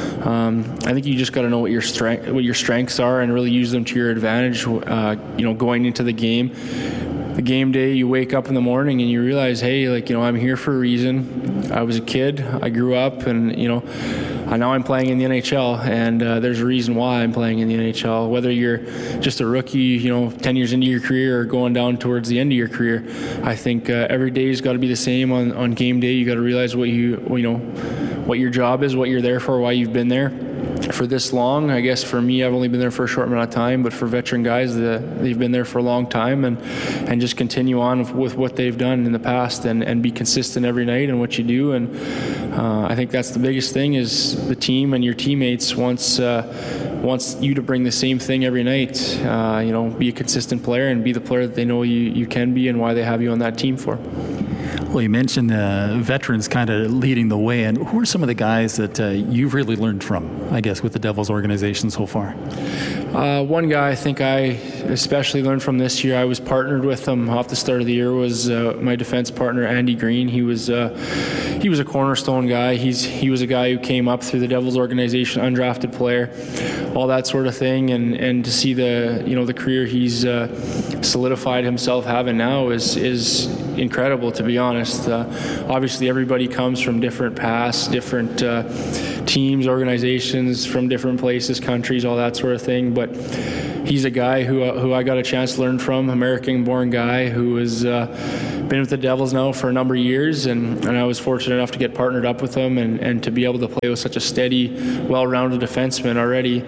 I think you just got to know what your strengths are, and really use them to your advantage. Going into the game. The game day, you wake up in the morning and you realize, hey, I'm here for a reason. I was a kid, I grew up, and now I'm playing in the NHL, and there's a reason why I'm playing in the NHL. Whether you're just a rookie, 10 years into your career, or going down towards the end of your career, I think every day's got to be the same on game day. You got to realize what your job is, what you're there for, why you've been there for this long. I guess for me, I've only been there for a short amount of time, but for veteran guys, they've been there for a long time, and just continue on with what they've done in the past, and be consistent every night in what you do. And I think that's the biggest thing, is the team and your teammates wants you to bring the same thing every night. Be a consistent player and be the player that they know you can be, and why they have you on that team for. Well, you mentioned veterans kind of leading the way, and who are some of the guys that you've really learned from, I guess, with the Devils organization so far? One guy I think I especially learned from this year, I was partnered with him off the start of the year, was my defense partner, Andy Green. He was a cornerstone guy. He was a guy who came up through the Devils organization, undrafted player, all that sort of thing, and to see the career he's solidified himself having now is incredible, to be honest. Obviously, everybody comes from different pasts, different teams, organizations, from different places, countries, all that sort of thing. But he's a guy who I got a chance to learn from, American-born guy who has been with the Devils now for a number of years, and I was fortunate enough to get partnered up with him and to be able to play with such a steady, well-rounded defenseman already.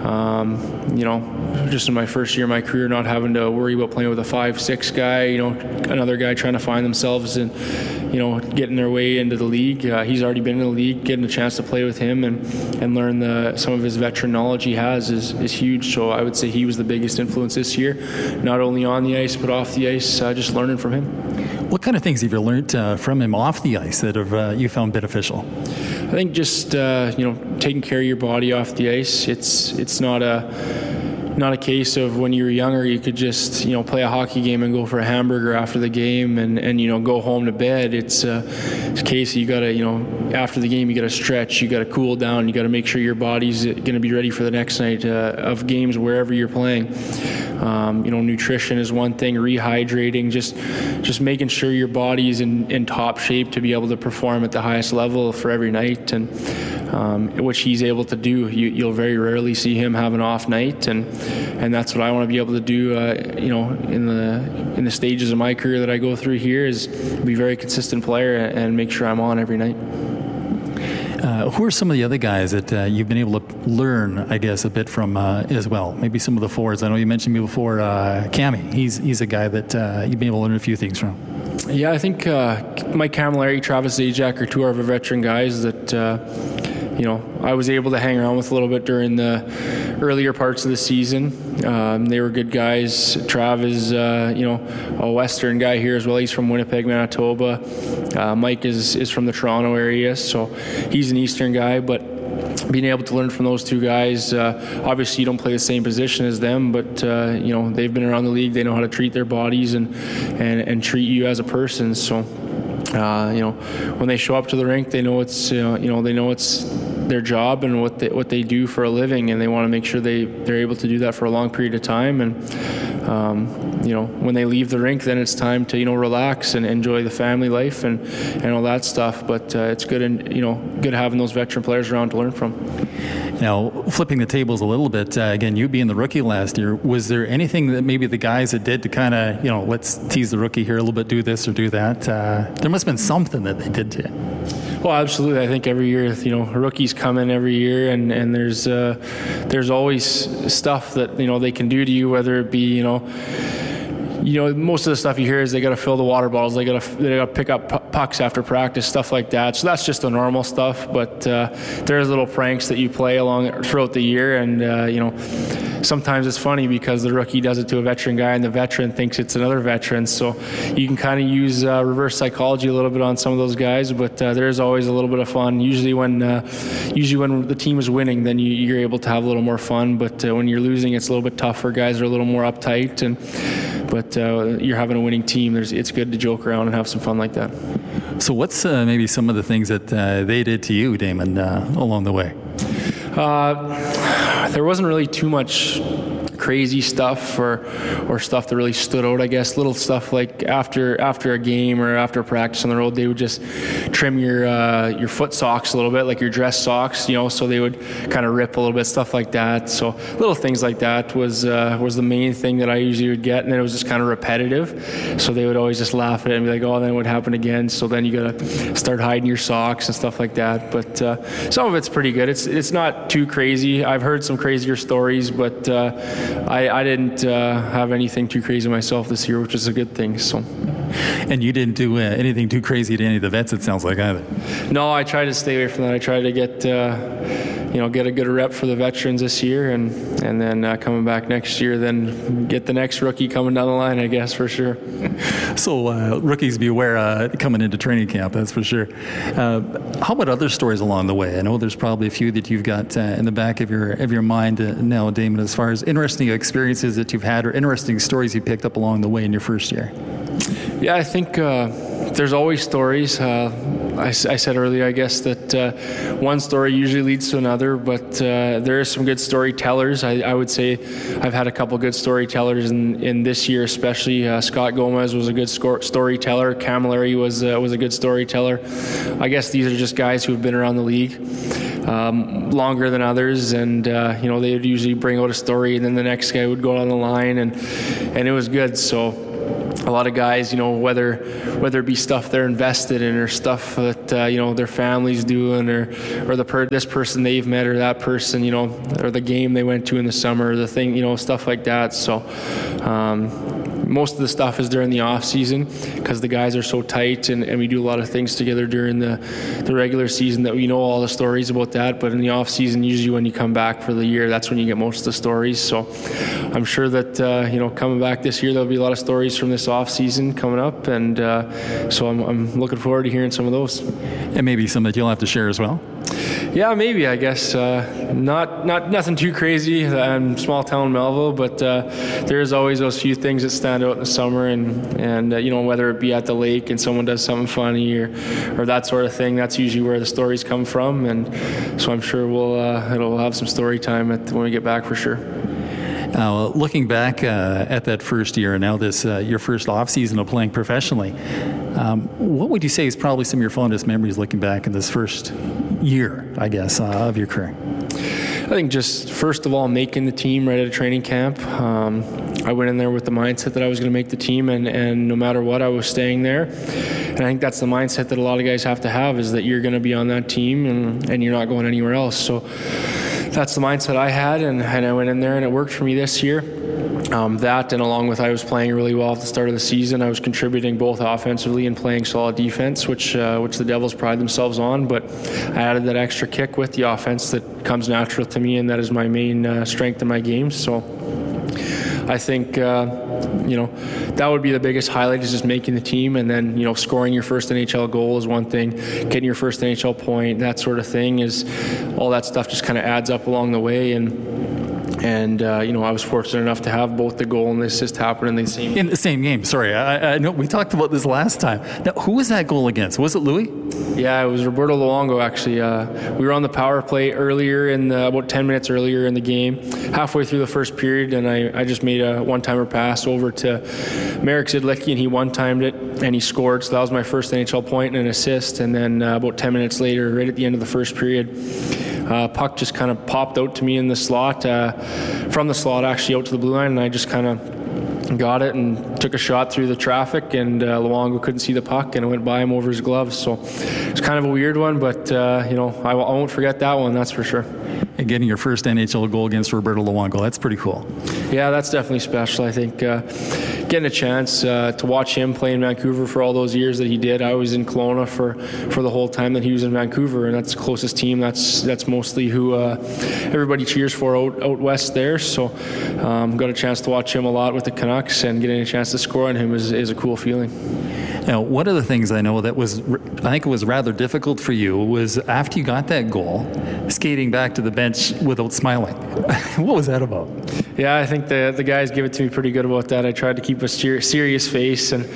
Just in my first year of my career, not having to worry about playing with a 5'6" guy, another guy trying to find themselves and, getting their way into the league. He's already been in the league. Getting a chance to play with him and learn some of his veteran knowledge he has is huge. So I would say he was the biggest influence this year, not only on the ice but off the ice, just learning from him. What kind of things have you learned from him off the ice that have you found beneficial? I think just taking care of your body off the ice. It's not a case of when you were younger you could just play a hockey game and go for a hamburger after the game and go home to bed. It's a case you gotta after the game you gotta stretch, you gotta cool down, you gotta make sure your body's gonna be ready for the next night of games wherever you're playing. Nutrition is one thing, rehydrating, just making sure your body's in top shape to be able to perform at the highest level for every night, and which he's able to do. You'll very rarely see him have an off night, and that's what I want to be able to do. In the stages of my career that I go through here, is be a very consistent player and make sure I'm on every night. Who are some of the other guys that you've been able to learn, I guess, a bit from as well? Maybe some of the forwards. I know you mentioned me before, Cammy. He's a guy that you've been able to learn a few things from. Yeah, I think Mike Camilleri, Travis Zajac are two of our veteran guys that I was able to hang around with a little bit during the earlier parts of the season. They were good guys. Trav is, a Western guy here as well. He's from Winnipeg, Manitoba. Mike is from the Toronto area, so he's an Eastern guy. But being able to learn from those two guys, obviously you don't play the same position as them, but they've been around the league. They know how to treat their bodies and treat you as a person. So. When they show up to the rink, they know it's their job and what they do for a living, and they want to make sure they're able to do that for a long period of time. And when they leave the rink, then it's time to relax and enjoy the family life and all that stuff. But it's good good having those veteran players around to learn from. Now, flipping the tables a little bit, again, you being the rookie last year, was there anything that maybe the guys that did to kind of, let's tease the rookie here a little bit, do this or do that? There must have been something that they did to you. Well, absolutely. I think every year, rookies come in every year, and there's always stuff that they can do to you, whether it be most of the stuff you hear is they got to fill the water bottles, they got to pick up pucks after practice, stuff like that. So that's just the normal stuff. But there's little pranks that you play throughout the year, and sometimes it's funny because the rookie does it to a veteran guy, and the veteran thinks it's another veteran. So you can kind of use reverse psychology a little bit on some of those guys. But there's always a little bit of fun. Usually when the team is winning, then you're able to have a little more fun. But when you're losing, it's a little bit tougher. Guys are a little more uptight, but you're having a winning team. It's good to joke around and have some fun like that. So what's maybe some of the things that they did to you, Damon, along the way? There wasn't really too much crazy stuff or stuff that really stood out, I guess. Little stuff like after a game or after practice on the road, they would just trim your foot socks a little bit, like your dress socks, so they would kind of rip a little bit, stuff like that. So little things like that was the main thing that I usually would get, and then it was just kind of repetitive. So they would always just laugh at it and be like, oh, then it would happen again. So then you got to start hiding your socks and stuff like that. But some of it's pretty good. It's not too crazy. I've heard some crazier stories, but I didn't have anything too crazy myself this year, which is a good thing. So. And you didn't do anything too crazy to any of the vets, it sounds like, either. No, I tried to stay away from that. I tried to get a good rep for the veterans this year, and then coming back next year, then get the next rookie coming down the line, I guess, for sure. So rookies beware coming into training camp, that's for sure. How about other stories along the way? I know there's probably a few that you've got in the back of your mind now, Damon, as far as interesting experiences that you've had or interesting stories you picked up along the way in your first year. Yeah, I think there's always stories. I said earlier, I guess, that one story usually leads to another, but there are some good storytellers. I would say I've had a couple good storytellers in this year, especially. Scott Gomez was a good storyteller. Camilleri was a good storyteller. I guess these are just guys who have been around the league longer than others, and they would usually bring out a story, and then the next guy would go on the line, and it was good. So a lot of guys, whether it be stuff they're invested in or stuff that their family's doing, or this person they've met, or that person, or the game they went to in the summer, or the thing, stuff like that. So most of the stuff is during the off season, because the guys are so tight, and we do a lot of things together during the regular season that we know all the stories about that. But in the off season, usually when you come back for the year, that's when you get most of the stories. So I'm sure that coming back this year, there'll be a lot of stories from this off season coming up, and so I'm looking forward to hearing some of those. And maybe some that you'll have to share as well. Yeah, maybe, I guess. Not nothing too crazy. I'm small town Melville, but there's always those few things that stand out in the summer, and whether it be at the lake and someone does something funny or that sort of thing, that's usually where the stories come from, and so I'm sure we'll have some story time when we get back for sure. Looking back at that first year and now this your first off season of playing professionally, what would you say is probably some of your fondest memories looking back in this first year, I guess, of your career? I think just first of all, making the team right at a training camp. I went in there with the mindset that I was going to make the team, and no matter what, I was staying there. And I think that's the mindset that a lot of guys have to have, is that you're going to be on that team and you're not going anywhere else. So that's the mindset I had, and I went in there, and it worked for me this year. That, and along with I was playing really well at the start of the season, I was contributing both offensively and playing solid defense, which the Devils pride themselves on. But I added that extra kick with the offense that comes natural to me, and that is my main strength in my game. So I think that would be the biggest highlight, is just making the team, and then scoring your first NHL goal is one thing, getting your first NHL point, that sort of thing, is all that stuff just kind of adds up along the way. And I was fortunate enough to have both the goal and the assist happen in the same game. Sorry, I know we talked about this last time. Now, who was that goal against? Was it Louis? Yeah, it was Roberto Luongo, actually. We were on the power play earlier about 10 minutes earlier in the game, halfway through the first period, and I just made a one-timer pass over to Marek Zidlicki, and he one-timed it, and he scored. So that was my first NHL point and an assist. And then about 10 minutes later, right at the end of the first period, puck just kind of popped out to me in the slot, from the slot actually out to the blue line, and I just kind of got it and took a shot through the traffic, and Luongo couldn't see the puck, and it went by him over his gloves. So it's kind of a weird one, but I won't forget that one, that's for sure. And getting your first NHL goal against Roberto Luongo, that's pretty cool. Yeah, that's definitely special. I think getting a chance to watch him play in Vancouver for all those years that he did. I was in Kelowna for the whole time that he was in Vancouver, and that's the closest team. That's mostly who everybody cheers for out west there. So got a chance to watch him a lot with the Canucks, and getting a chance to score on him is a cool feeling. Now, one of the things I know I think it was rather difficult for you was after you got that goal, skating back to the bench without smiling. What was that about? Yeah, I think the guys give it to me pretty good about that. I tried to keep a serious face, and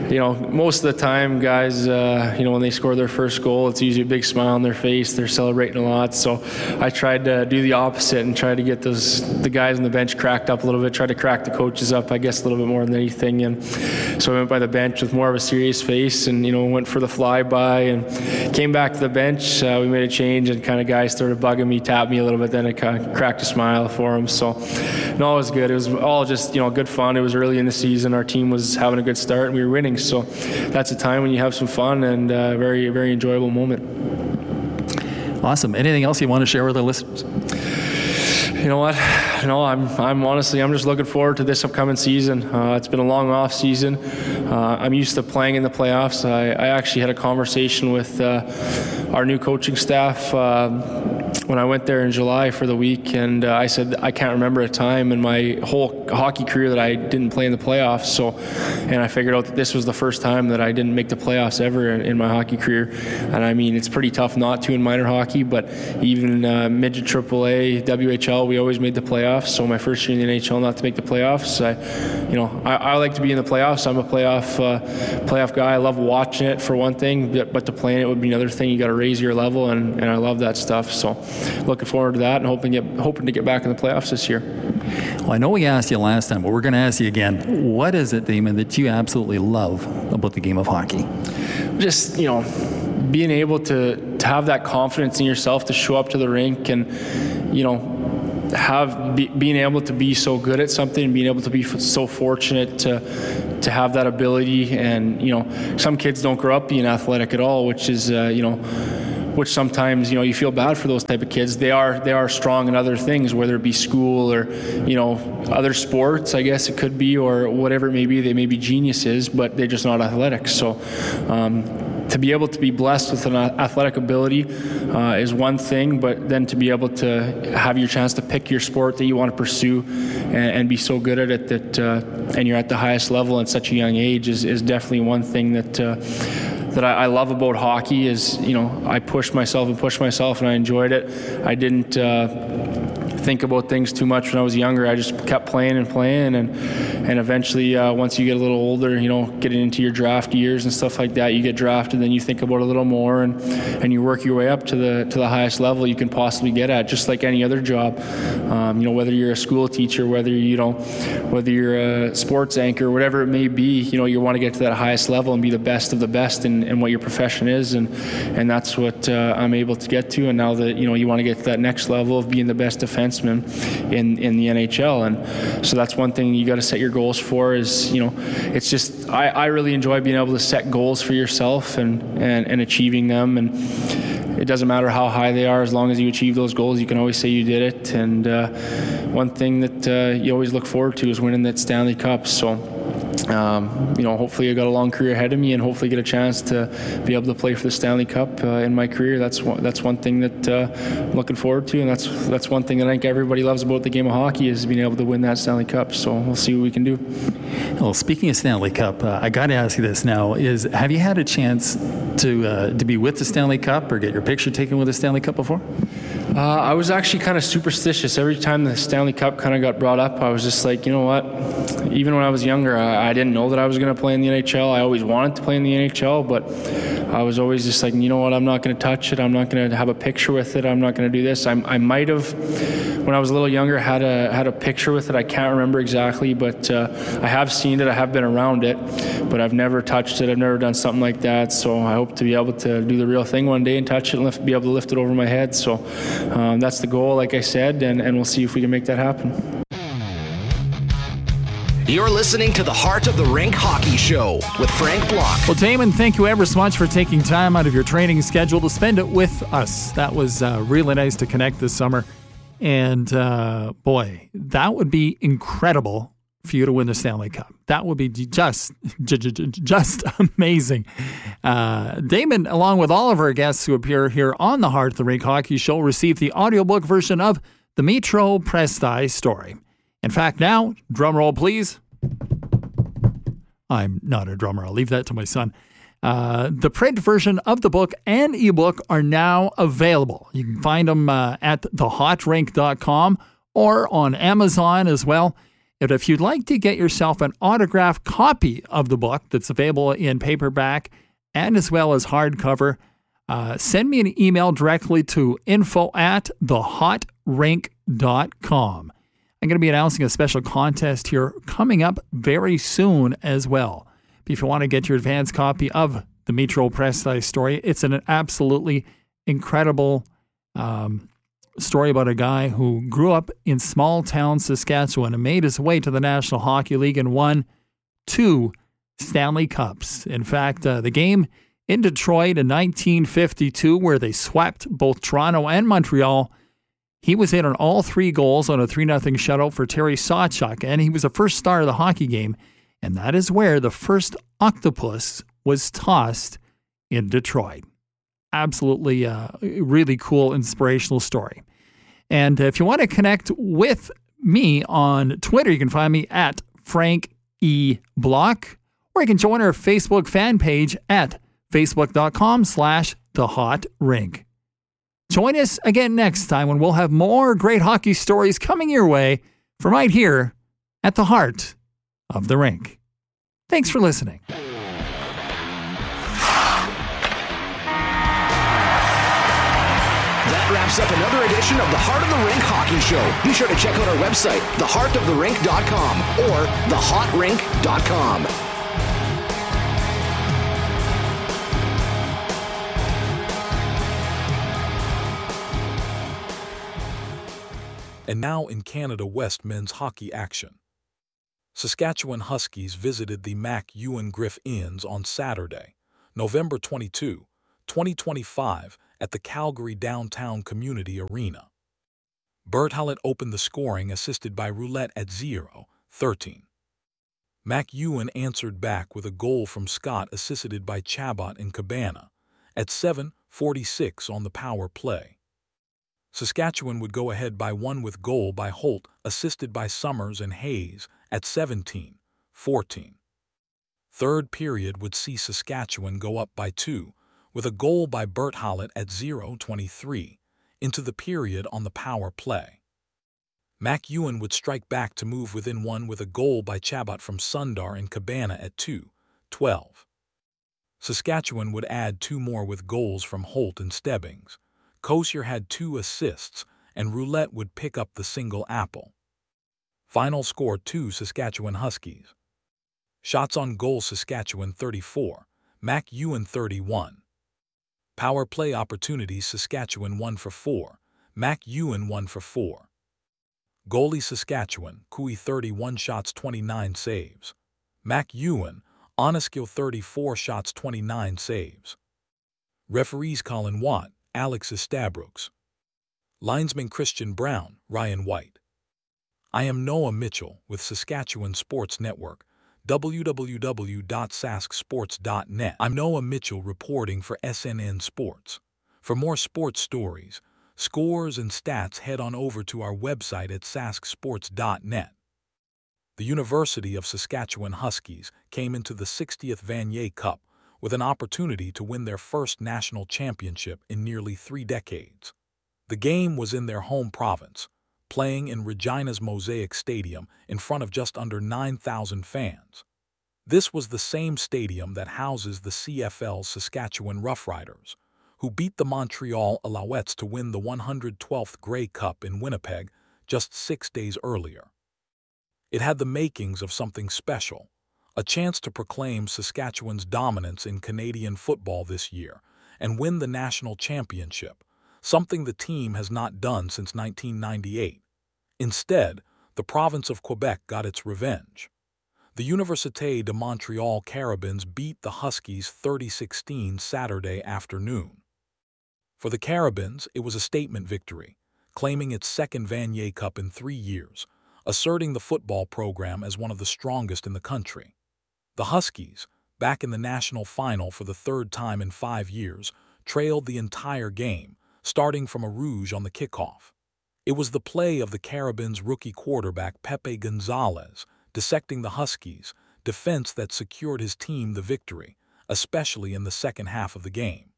most of the time, guys, when they score their first goal, it's usually a big smile on their face. They're celebrating a lot. So I tried to do the opposite and try to get the guys on the bench cracked up a little bit. Try to crack the coaches up, I guess, a little bit more than anything. And so I went by the bench with more of a serious face, and went for the flyby, and came back to the bench. We made a change, and kind of guys started bugging me, tapped me a little bit. Then I kind of cracked a smile for them. So no, it was good. It was all just good fun. It was early in the season. Our team was having a good start, and we were winning. So that's a time when you have some fun, and very, very enjoyable moment. Awesome. Anything else you want to share with our listeners? You know what? No, I'm honestly, I'm just looking forward to this upcoming season. It's been a long off season. I'm used to playing in the playoffs. I actually had a conversation with our new coaching staff when I went there in July for the week, and I said I can't remember a time in my whole hockey career that I didn't play in the playoffs. And I figured out that this was the first time that I didn't make the playoffs ever in my hockey career. And I mean, it's pretty tough not to in minor hockey, but even midget AAA, WHL, we always made the playoffs. So my first year in the NHL, not to make the playoffs, I like to be in the playoffs. I'm a playoff guy. I love watching it for one thing, but to play in it would be another thing. You got to raise your level, and I love that stuff. So looking forward to that, and hoping to get back in the playoffs this year. Well, I know we asked you last time, but we're going to ask you again. What is it, Damon, that you absolutely love about the game of hockey? Just, being able to have that confidence in yourself to show up to the rink and, being able to be so good at something and being able to be so fortunate to have that ability. And, some kids don't grow up being athletic at all, which is, which sometimes, you feel bad for those type of kids. They are strong in other things, whether it be school or, other sports, I guess it could be, or whatever it may be. They may be geniuses, but they're just not athletic. So, to be able to be blessed with an athletic ability is one thing, but then to be able to have your chance to pick your sport that you want to pursue and be so good at it that and you're at the highest level at such a young age is definitely one thing that I love about hockey. Is I pushed myself and I enjoyed it. I didn't think about things too much when I was younger. I just kept playing and eventually once you get a little older, getting into your draft years and stuff like that, you get drafted, then you think about it a little more and you work your way up to the highest level you can possibly get at, just like any other job. Whether you're a school teacher, whether you're a sports anchor, whatever it may be, you want to get to that highest level and be the best of the best in what your profession is, and that's what I'm able to get to. And now that you want to get to that next level of being the best defenseman in the NHL, and so that's one thing you got to set your goals for. Is it's just I really enjoy being able to set goals for yourself and achieving them, and it doesn't matter how high they are, as long as you achieve those goals, you can always say you did it. And one thing that you always look forward to is winning that Stanley Cup. So hopefully I got a long career ahead of me, and hopefully get a chance to be able to play for the Stanley Cup in my career. That's one thing that I'm looking forward to, and that's one thing that I think everybody loves about the game of hockey is being able to win that Stanley Cup. So we'll see what we can do. Well, speaking of Stanley Cup, I got to ask you this now: have you had a chance to be with the Stanley Cup or get your picture taken with the Stanley Cup before? I was actually kind of superstitious. Every time the Stanley Cup kind of got brought up, I was just like, you know what? Even when I was younger, I didn't know that I was going to play in the NHL. I always wanted to play in the NHL, but I was always just like, you know what? I'm not going to touch it. I'm not going to have a picture with it. I'm not going to do this. I might have, when I was a little younger, had a picture with it. I can't remember exactly, but I have seen it. I have been around it, but I've never touched it. I've never done something like that. So I hope to be able to do the real thing one day and touch it and be able to lift it over my head. So that's the goal, like I said, and we'll see if we can make that happen. You're listening to the Heart of the Rink Hockey Show with Frank Block. Well, Damon, thank you ever so much for taking time out of your training schedule to spend it with us. That was really nice to connect this summer. And boy, that would be incredible for you to win the Stanley Cup. That would be just amazing. Damon, along with all of our guests who appear here on the Heart of the Rink Hockey Show, received the audiobook version of the Mitro Presti story. In fact, now, drum roll, please. I'm not a drummer. I'll leave that to my son. The print version of the book and ebook are now available. You can find them at thehotrink.com or on Amazon as well. And if you'd like to get yourself an autographed copy of the book that's available in paperback and as well as hardcover, send me an email directly to info@thehotrink.com. I'm going to be announcing a special contest here coming up very soon as well. If you want to get your advance copy of the Mitro Presti story, it's an absolutely incredible story about a guy who grew up in small town Saskatchewan and made his way to the National Hockey League and won 2 Stanley Cups. In fact, the game in Detroit in 1952, where they swept both Toronto and Montreal, He was in on all 3 goals on a 3-0 shutout for Terry Sawchuk, and he was the first star of the hockey game, and that is where the first octopus was tossed in Detroit. Absolutely really cool, inspirational story. And if you want to connect with me on Twitter, you can find me at Frank E. Block, or you can join our Facebook fan page at facebook.com/The Hot Rink. Join us again next time when we'll have more great hockey stories coming your way from right here at the heart of the rink. Thanks for listening. That wraps up another edition of the Heart of the Rink Hockey Show. Be sure to check out our website, theheartoftherink.com or thehotrink.com. And now in Canada West men's hockey action. Saskatchewan Huskies visited the Mac Ewan Griff Inns on Saturday, November 22, 2025, at the Calgary Downtown Community Arena. Bert Hallett opened the scoring, assisted by Roulette at 0-13. Mac Ewan answered back with a goal from Scott, assisted by Chabot and Cabana, at 7:46 on the power play. Saskatchewan would go ahead by 1 with goal by Holt, assisted by Summers and Hayes, at 17-14. Third period would see Saskatchewan go up by 2, with a goal by Bert Hallett at 0:23, into the period on the power play. Mac Ewan would strike back to move within 1 with a goal by Chabot from Sundar and Cabana at 2:12. Saskatchewan would add 2 more with goals from Holt and Stebbings. Kosier had 2 assists, and Roulette would pick up the single apple. Final score 2 Saskatchewan Huskies. Shots on goal Saskatchewan 34, Mac Ewan 31. Power play opportunities Saskatchewan 1 for 4, Mac Ewan 1 for 4. Goalie Saskatchewan, Cooey 31 shots 29 saves. Mac Ewan, Oneskill 34 shots 29 saves. Referees Colin Watt, Alex Estabrooks. Linesman Christian Brown, Ryan White. I am Noah Mitchell with Saskatchewan Sports Network, www.sasksports.net. I'm Noah Mitchell reporting for SNN Sports. For more sports stories, scores, and stats, head on over to our website at sasksports.net. The University of Saskatchewan Huskies came into the 60th Vanier Cup with an opportunity to win their first national championship in nearly 3 decades. The game was in their home province, playing in Regina's Mosaic Stadium in front of just under 9,000 fans. This was the same stadium that houses the CFL's Saskatchewan Roughriders, who beat the Montreal Alouettes to win the 112th Grey Cup in Winnipeg just 6 days earlier. It had the makings of something special, a chance to proclaim Saskatchewan's dominance in Canadian football this year and win the national championship, something the team has not done since 1998. Instead, the province of Quebec got its revenge. The Université de Montréal Carabins beat the Huskies 30-16 Saturday afternoon. For the Carabins, it was a statement victory, claiming its second Vanier Cup in 3 years, asserting the football program as one of the strongest in the country. The Huskies, back in the national final for the 3rd time in 5 years, trailed the entire game, starting from a rouge on the kickoff. It was the play of the Carabins' rookie quarterback Pepe Gonzalez, dissecting the Huskies' defense that secured his team the victory, especially in the second half of the game.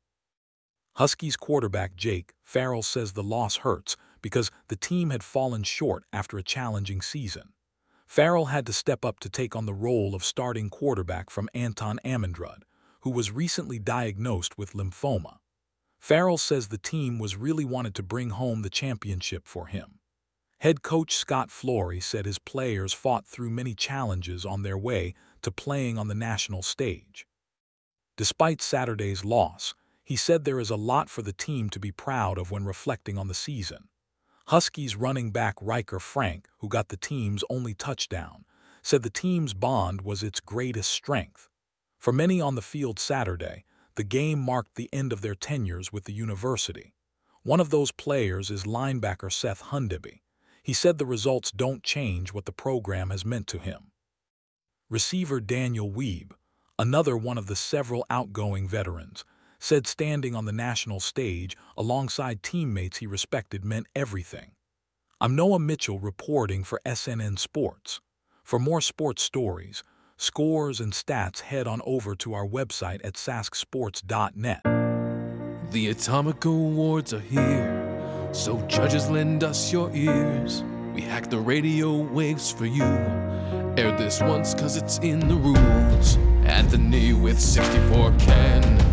Huskies quarterback Jake Farrell says the loss hurts because the team had fallen short after a challenging season. Farrell had to step up to take on the role of starting quarterback from Anton Amandrud, who was recently diagnosed with lymphoma. Farrell says the team was really wanted to bring home the championship for him. Head coach Scott Flory said his players fought through many challenges on their way to playing on the national stage. Despite Saturday's loss, he said there is a lot for the team to be proud of when reflecting on the season. Huskies running back Riker Frank, who got the team's only touchdown, said the team's bond was its greatest strength. For many on the field Saturday, the game marked the end of their tenures with the university. One of those players is linebacker Seth Hundeby. He said the results don't change what the program has meant to him. Receiver Daniel Weeb, another one of the several outgoing veterans, said standing on the national stage alongside teammates he respected meant everything. I'm Noah Mitchell reporting for SNN Sports. For more sports stories, scores, and stats, head on over to our website at sasksports.net. The Atomic Awards are here, so judges lend us your ears. We hack the radio waves for you. Air this once cause it's in the rules. Anthony with 64 can